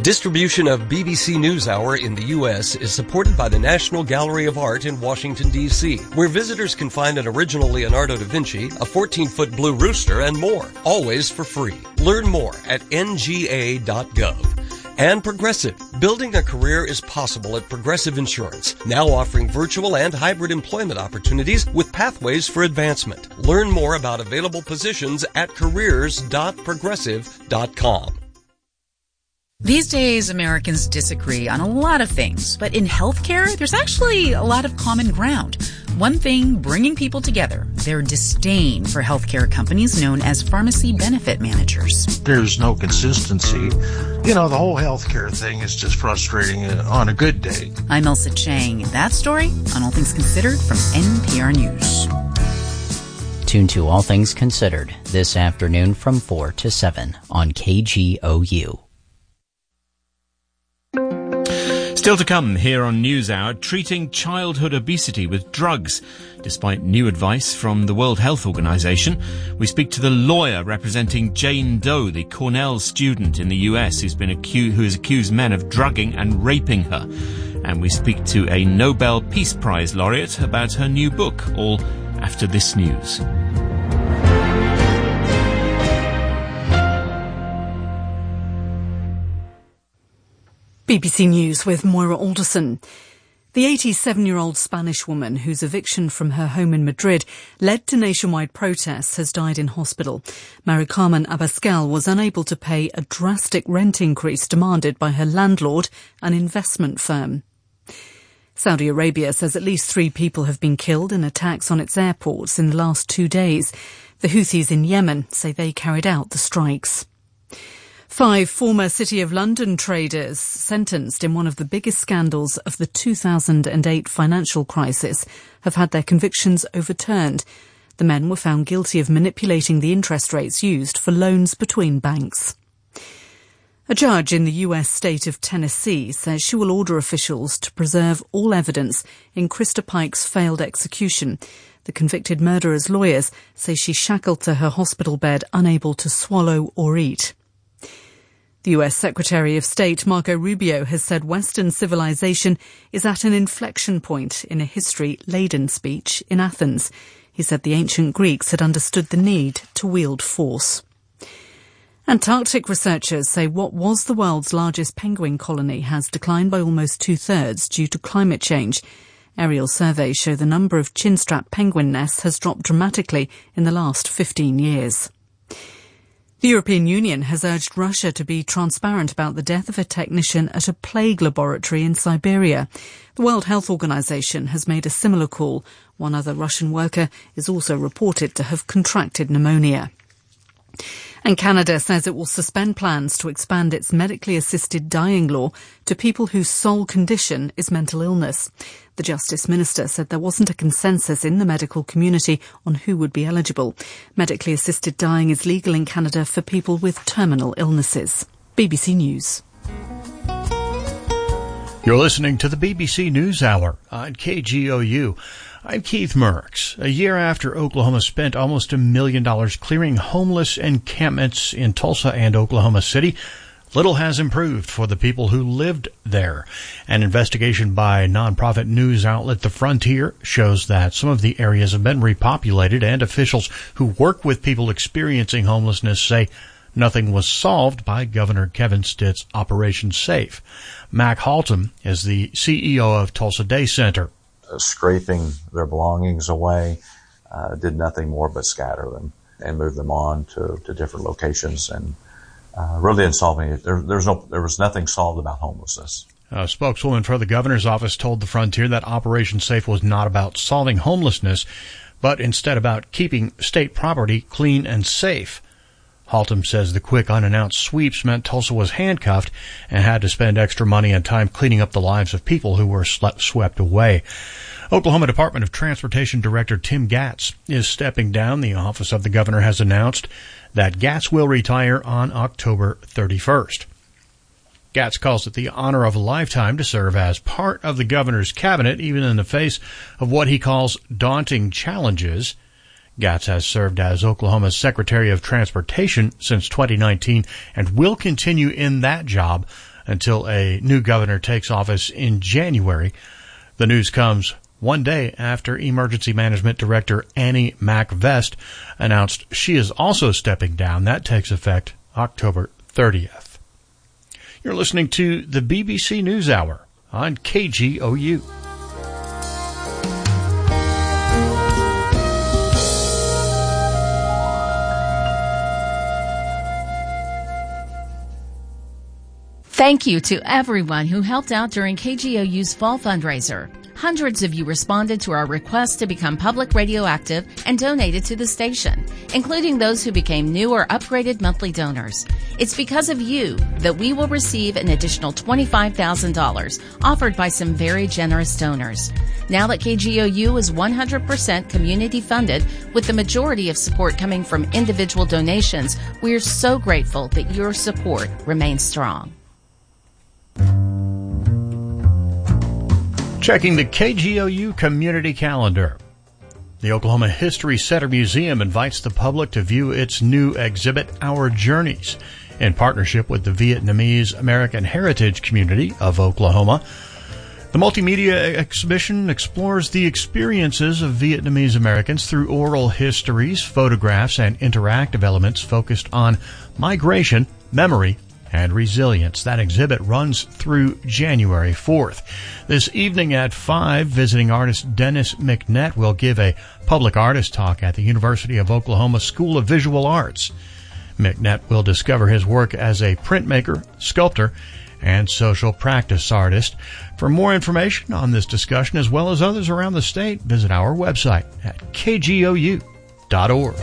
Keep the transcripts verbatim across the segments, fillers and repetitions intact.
Distribution of B B C NewsHour in the U S is supported by the National Gallery of Art in Washington, D C, where visitors can find an original Leonardo da Vinci, a fourteen-foot blue rooster, and more, always for free. Learn more at N G A dot gov. And Progressive. Building a career is possible at Progressive Insurance, now offering virtual and hybrid employment opportunities with pathways for advancement. Learn more about available positions at careers dot progressive dot com. These days, Americans disagree on a lot of things, but in healthcare, there's actually a lot of common ground. One thing bringing people together, their disdain for healthcare companies known as pharmacy benefit managers. There's no consistency. You know, the whole healthcare thing is just frustrating on a good day. I'm Elsa Chang. That story on All Things Considered from N P R News. Tune to All Things Considered this afternoon from four to seven on K G O U. Still to come here on NewsHour, treating childhood obesity with drugs. Despite new advice from the World Health Organization, we speak to the lawyer representing Jane Doe, the Cornell student in the U S who's been accused, who has accused men of drugging and raping her. And we speak to a Nobel Peace Prize laureate about her new book, all after this news. B B C News with Moira Alderson. The eighty-seven-year-old Spanish woman whose eviction from her home in Madrid led to nationwide protests has died in hospital. Mari Carmen Abascal was unable to pay a drastic rent increase demanded by her landlord, an investment firm. Saudi Arabia says at least three people have been killed in attacks on its airports in the last two days. The Houthis in Yemen say they carried out the strikes. Five former City of London traders sentenced in one of the biggest scandals of the two thousand eight financial crisis have had their convictions overturned. The men were found guilty of manipulating the interest rates used for loans between banks. A judge in the U S state of Tennessee says she will order officials to preserve all evidence in Krista Pike's failed execution. The convicted murderer's lawyers say she shackled to her hospital bed, unable to swallow or eat. The U S Secretary of State Marco Rubio has said Western civilization is at an inflection point in a history-laden speech in Athens. He said the ancient Greeks had understood the need to wield force. Antarctic researchers say what was the world's largest penguin colony has declined by almost two-thirds due to climate change. Aerial surveys show the number of chinstrap penguin nests has dropped dramatically in the last fifteen years. The European Union has urged Russia to be transparent about the death of a technician at a plague laboratory in Siberia. The World Health Organization has made a similar call. One other Russian worker is also reported to have contracted pneumonia. And Canada says it will suspend plans to expand its medically assisted dying law to people whose sole condition is mental illness. The Justice Minister said there wasn't a consensus in the medical community on who would be eligible. Medically assisted dying is legal in Canada for people with terminal illnesses. B B C News. You're listening to the B B C NewsHour on K G O U. I'm Keith Merckx. A year after Oklahoma spent almost a million dollars clearing homeless encampments in Tulsa and Oklahoma City, little has improved for the people who lived there. An investigation by nonprofit news outlet The Frontier shows that some of the areas have been repopulated, and officials who work with people experiencing homelessness say nothing was solved by Governor Kevin Stitt's Operation Safe. Mac Haltom is the C E O of Tulsa Day Center. Uh, scraping their belongings away, uh, did nothing more but scatter them and move them on to, to different locations, and uh, really didn't solve any. There, there's no, there was nothing solved about homelessness. A spokeswoman for the governor's office told The Frontier that Operation Safe was not about solving homelessness, but instead about keeping state property clean and safe. Haltom says the quick unannounced sweeps meant Tulsa was handcuffed and had to spend extra money and time cleaning up the lives of people who were swept away. Oklahoma Department of Transportation Director Tim Gatz is stepping down. The office of the governor has announced that Gatz will retire on October thirty-first. Gatz calls it the honor of a lifetime to serve as part of the governor's cabinet, even in the face of what he calls daunting challenges. Gatz has served as Oklahoma's Secretary of Transportation since twenty nineteen and will continue in that job until a new governor takes office in January. The news comes one day after Emergency Management Director Annie MacVest announced she is also stepping down. That takes effect October thirtieth. You're listening to the B B C NewsHour on K G O U. Thank you to everyone who helped out during K G O U's fall fundraiser. Hundreds of you responded to our request to become public radioactive and donated to the station, including those who became new or upgraded monthly donors. It's because of you that we will receive an additional twenty-five thousand dollars offered by some very generous donors. Now that K G O U is one hundred percent community funded, with the majority of support coming from individual donations, we're so grateful that your support remains strong. Checking the K G O U community calendar. The Oklahoma History Center Museum invites the public to view its new exhibit, Our Journeys, in partnership with the Vietnamese American Heritage Community of Oklahoma. The multimedia exhibition explores the experiences of Vietnamese Americans through oral histories, photographs, and interactive elements focused on migration, memory, and resilience. That exhibit runs through January fourth. This evening at five, visiting artist Dennis McNett will give a public artist talk at the University of Oklahoma School of Visual Arts. McNett will discover his work as a printmaker, sculptor, and social practice artist. For more information on this discussion, as well as others around the state, visit our website at K G O U dot org.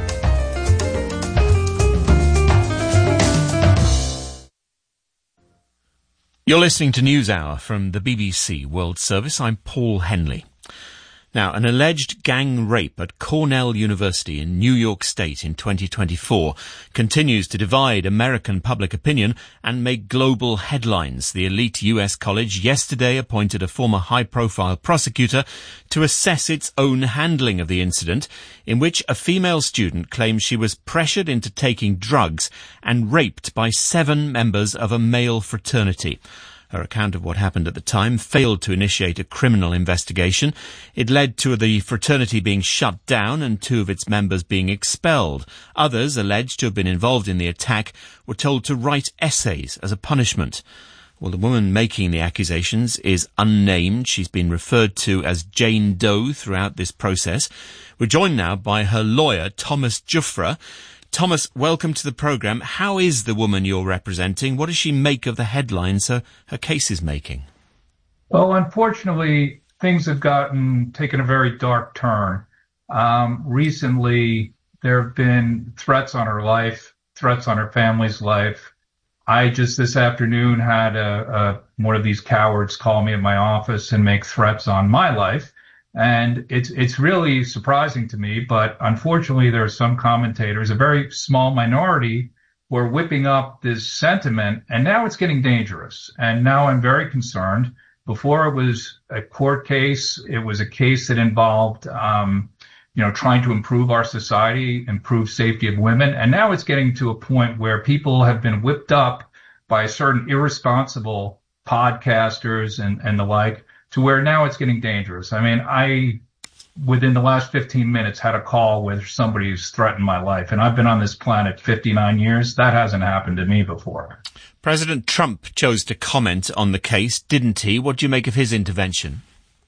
You're listening to NewsHour from the B B C World Service. I'm Paul Henley. Now, an alleged gang rape at Cornell University in New York State in twenty twenty-four continues to divide American public opinion and make global headlines. The elite U S college yesterday appointed a former high-profile prosecutor to assess its own handling of the incident, in which a female student claims she was pressured into taking drugs and raped by seven members of a male fraternity. Her account of what happened at the time failed to initiate a criminal investigation. It led to the fraternity being shut down and two of its members being expelled. Others, alleged to have been involved in the attack, were told to write essays as a punishment. Well, the woman making the accusations is unnamed. She's been referred to as Jane Doe throughout this process. We're joined now by her lawyer, Thomas Giuffre. Thomas, welcome to the programme. How is the woman you're representing? What does she make of the headlines her, her case is making? Well, unfortunately, things have gotten taken a very dark turn. Um, recently, there have been threats on her life, threats on her family's life. I just this afternoon had a, a one of these cowards call me at my office and make threats on my life. And it's it's really surprising to me, but unfortunately there are some commentators, a very small minority, who are whipping up this sentiment, and now it's getting dangerous. And now I'm very concerned. Before it was a court case, it was a case that involved, um, you know, trying to improve our society, improve safety of women. And now it's getting to a point where people have been whipped up by certain irresponsible podcasters and, and the like, to where now it's getting dangerous. I mean, I, within the last fifteen minutes, had a call with somebody who's threatened my life. And I've been on this planet fifty-nine years. That hasn't happened to me before. President Trump chose to comment on the case, didn't he? What do you make of his intervention?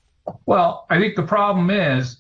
Well, I think the problem is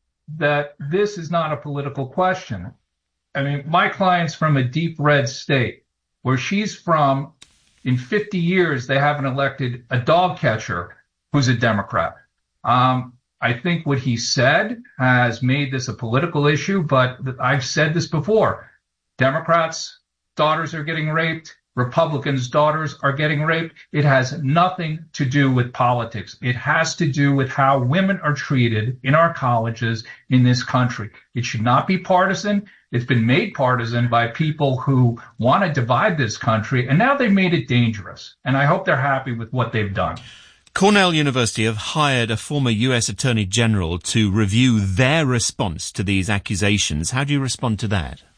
that this is not a political question. I mean, my client's from a deep red state. Where she's from, in fifty years, they haven't elected a dog catcher who's a Democrat. Um, I think what he said has made this a political issue, but I've said this before. Democrats' daughters are getting raped. Republicans' daughters are getting raped. It has nothing to do with politics. It has to do with how women are treated in our colleges in this country. It should not be partisan. It's been made partisan by people who want to divide this country, and now they've made it dangerous. And I hope they're happy with what they've done. Cornell University have hired a former U S Attorney General to review their response to these accusations. How do you respond to that?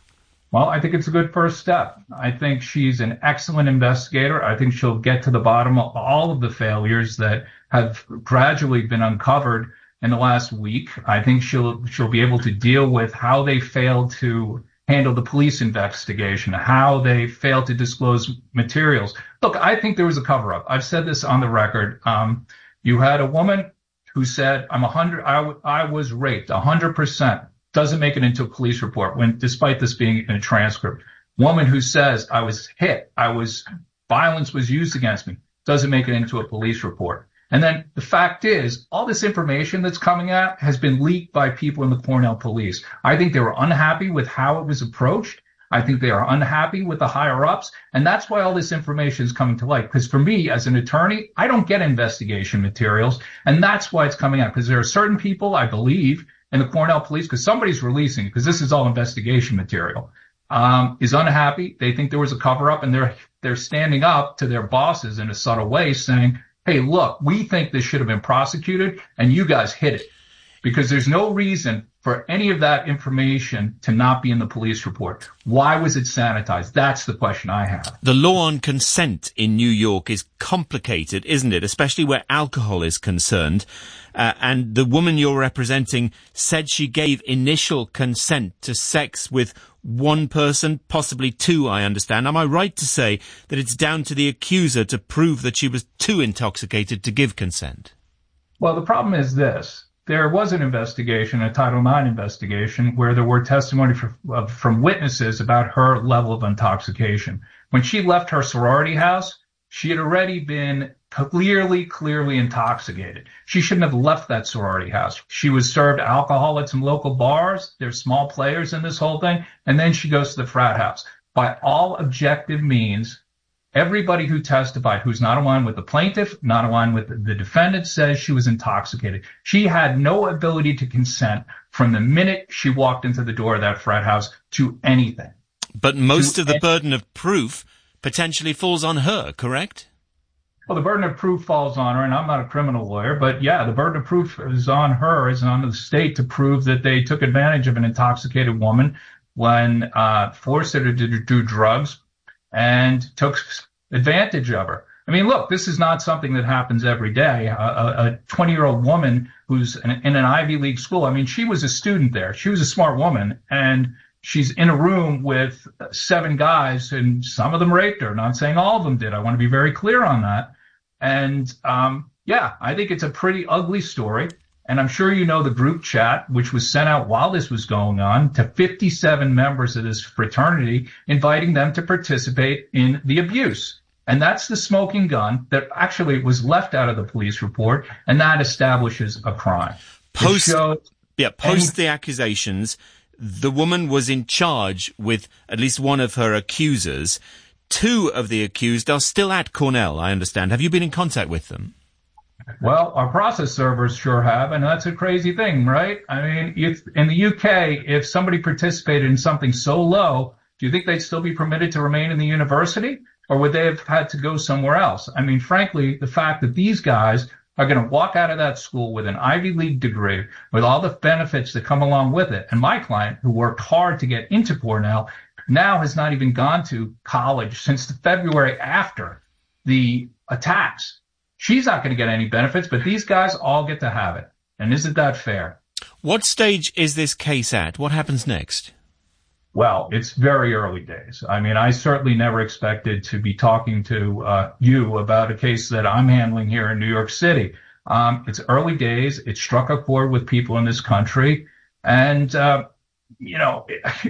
Well, I think it's a good first step. I think she's an excellent investigator. I think she'll get to the bottom of all of the failures that have gradually been uncovered in the last week. I think she'll she'll be able to deal with how they failed to handle the police investigation, how they failed to disclose materials. Look, I think there was a cover-up. I've said this on the record. Um, you had a woman who said, I'm a hundred, I, w- I was raped, a hundred percent. Doesn't make it into a police report when, despite this being in a transcript. Woman who says, I was hit, I was, violence was used against me, doesn't make it into a police report. And then the fact is, all this information that's coming out has been leaked by people in the Cornell police. I think they were unhappy with how it was approached. I think they are unhappy with the higher ups. And that's why all this information is coming to light. Because for me, as an attorney, I don't get investigation materials. And that's why it's coming out. Because there are certain people, I believe, in the Cornell police, because somebody's releasing, because this is all investigation material, um, is unhappy. They think there was a cover up, and they're, they're standing up to their bosses in a subtle way saying, hey, look, we think this should have been prosecuted, and you guys hid it. Because there's no reason for any of that information to not be in the police report. Why was it sanitized? That's the question I have. The law on consent in New York is complicated, isn't it? Especially where alcohol is concerned. Uh, and the woman you're representing said she gave initial consent to sex with one person, possibly two, I understand. Am I right to say that it's down to the accuser to prove that she was too intoxicated to give consent? Well, the problem is this. There was an investigation, a Title nine investigation, where there were testimony for, uh, from witnesses about her level of intoxication. When she left her sorority house, she had already been clearly, clearly intoxicated. She shouldn't have left that sorority house. She was served alcohol at some local bars. There's small players in this whole thing. And then she goes to the frat house. By all objective means, everybody who testified, who's not aligned with the plaintiff, not aligned with the defendant, says she was intoxicated. She had no ability to consent from the minute she walked into the door of that frat house to anything. But most to of the any- burden of proof potentially falls on her, correct? Well, the burden of proof falls on her, and I'm not a criminal lawyer, but yeah, the burden of proof is on her, is on the state to prove that they took advantage of an intoxicated woman when uh forced her to do, do drugs and took advantage of her. I mean, look, this is not something that happens every day. A twenty-year-old woman who's in, in an Ivy League school, I mean, she was a student there. She was a smart woman, and she's in a room with seven guys, and some of them raped her. Not saying all of them did. I want to be very clear on that. And, um, yeah, I think it's a pretty ugly story. And I'm sure you know the group chat, which was sent out while this was going on to fifty-seven members of this fraternity, inviting them to participate in the abuse. And that's the smoking gun that actually was left out of the police report, and that establishes a crime. Post, yeah, post the accusations, the woman was in charge with at least one of her accusers. Two of the accused are still at Cornell, I understand. Have you been in contact with them? Well, our process servers sure have, and that's a crazy thing, right? I mean, if in the U K, if somebody participated in something so low, do you think they'd still be permitted to remain in the university? Or would they have had to go somewhere else? I mean, frankly, the fact that these guys are going to walk out of that school with an Ivy League degree, with all the benefits that come along with it, and my client, who worked hard to get into Cornell, now has not even gone to college since the February after the attacks. She's not going to get any benefits, but these guys all get to have it. And isn't that fair? What stage is this case at? What happens next? Well, it's very early days. I mean, I certainly never expected to be talking to uh, you about a case that I'm handling here in New York City. Um, it's early days. It struck a chord with people in this country. And, uh, you know,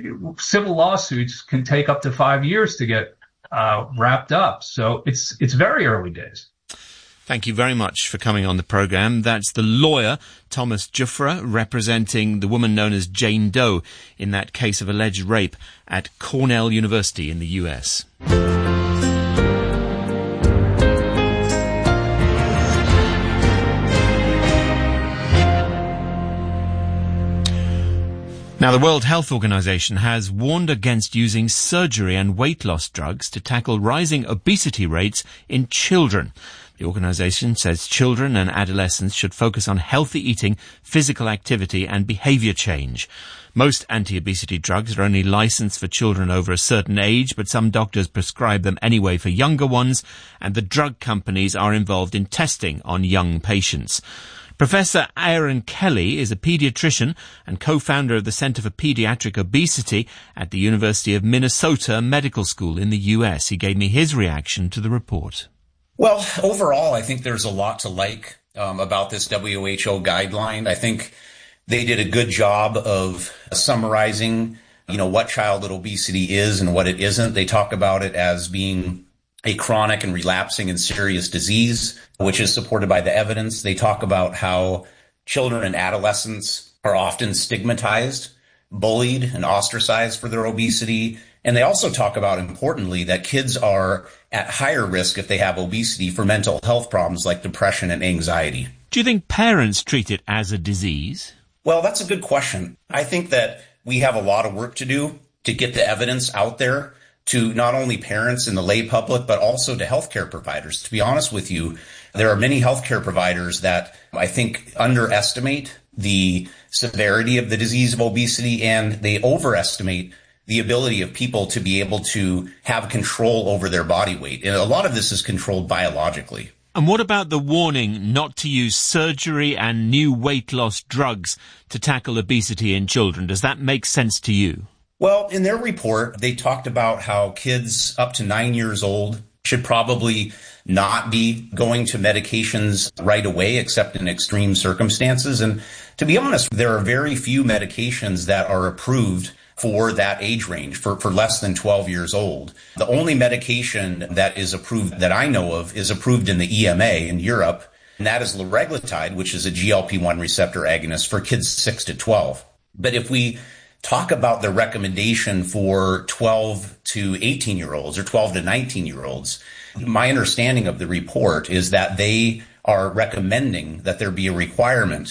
civil lawsuits can take up to five years to get uh, wrapped up. So it's it's very early days. Thank you very much for coming on the programme. That's the lawyer, Thomas Giuffra, representing the woman known as Jane Doe in that case of alleged rape at Cornell University in the U S. Now, the World Health Organization has warned against using surgery and weight loss drugs to tackle rising obesity rates in children. The organization says children and adolescents should focus on healthy eating, physical activity, and behavior change. Most anti-obesity drugs are only licensed for children over a certain age, but some doctors prescribe them anyway for younger ones, and the drug companies are involved in testing on young patients. Professor Aaron Kelly is a pediatrician and co-founder of the Center for Pediatric Obesity at the University of Minnesota Medical School in the U S. He gave me his reaction to the report. Well, overall, I think there's a lot to like um, about this W H O guideline. I think they did a good job of summarizing, you know, what childhood obesity is and what it isn't. They talk about it as being a chronic and relapsing and serious disease, which is supported by the evidence. They talk about how children and adolescents are often stigmatized, bullied, and ostracized for their obesity. And they also talk about, importantly, that kids are at higher risk if they have obesity for mental health problems like depression and anxiety. Do you think parents treat it as a disease? Well, that's a good question. I think that we have a lot of work to do to get the evidence out there to not only parents and the lay public, but also to healthcare providers. To be honest with you, there are many healthcare providers that I think underestimate the severity of the disease of obesity, and they overestimate the ability of people to be able to have control over their body weight. And a lot of this is controlled biologically. And what about the warning not to use surgery and new weight loss drugs to tackle obesity in children? Does that make sense to you? Well, in their report, they talked about how kids up to nine years old should probably not be going to medications right away, except in extreme circumstances. And to be honest, there are very few medications that are approved for that age range, for, for less than twelve years old. The only medication that is approved that I know of is approved in the E M A in Europe, and that is liraglutide, which is a G L P one receptor agonist for kids six to twelve. But if we talk about the recommendation for twelve to eighteen year olds or twelve to nineteen year olds, my understanding of the report is that they are recommending that there be a requirement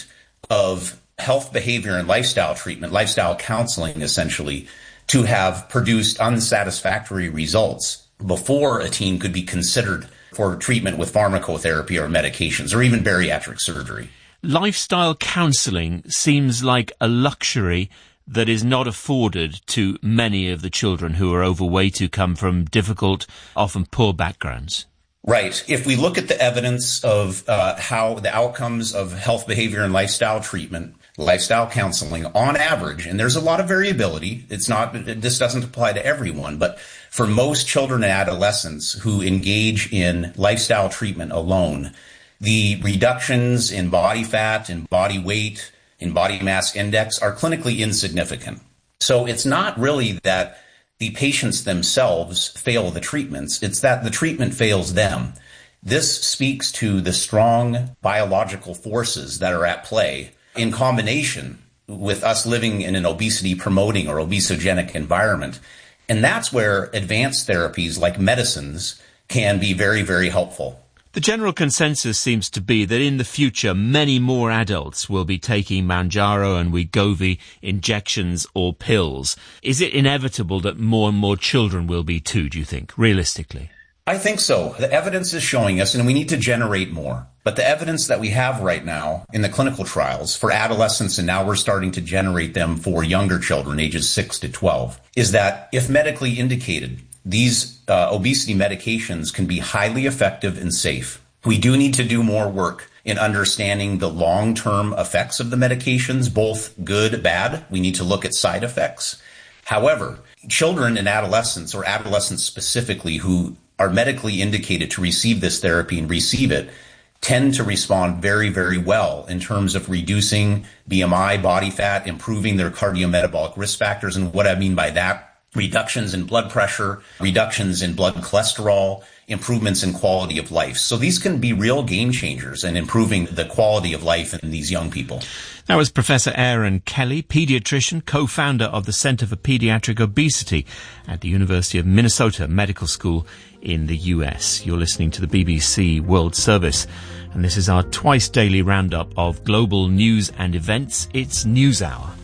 of health, behavior, and lifestyle treatment, lifestyle counseling, essentially, to have produced unsatisfactory results before a teen could be considered for treatment with pharmacotherapy or medications or even bariatric surgery. Lifestyle counseling seems like a luxury that is not afforded to many of the children who are overweight, who come from difficult, often poor backgrounds. Right. If we look at the evidence of uh, how the outcomes of health, behavior, and lifestyle treatment, lifestyle counseling, on average, and there's a lot of variability. It's not, this doesn't apply to everyone, but for most children and adolescents who engage in lifestyle treatment alone, the reductions in body fat and body weight, in body mass index are clinically insignificant. So it's not really that the patients themselves fail the treatments, it's that the treatment fails them. This speaks to the strong biological forces that are at play in combination with us living in an obesity-promoting or obesogenic environment. And that's where advanced therapies like medicines can be very, very helpful. The general consensus seems to be that in the future, many more adults will be taking Mounjaro and Wegovy injections or pills. Is it inevitable that more and more children will be too, do you think, realistically? I think so. The evidence is showing us, and we need to generate more. But the evidence that we have right now in the clinical trials for adolescents, and now we're starting to generate them for younger children, ages six to twelve, is that if medically indicated, these uh, obesity medications can be highly effective and safe. We do need to do more work in understanding the long-term effects of the medications, both good, bad. We need to look at side effects. However, children and adolescents, or adolescents specifically, who are medically indicated to receive this therapy and receive it, tend to respond very, very well in terms of reducing B M I, body fat, improving their cardiometabolic risk factors. And what I mean by that, reductions in blood pressure, reductions in blood cholesterol, improvements in quality of life. So these can be real game changers in improving the quality of life in these young people. That was Professor Aaron Kelly, pediatrician, co-founder of the Center for Pediatric Obesity at the University of Minnesota Medical School in the U S. You're listening to the B B C World Service, and this is our twice daily roundup of global news and events. It's NewsHour.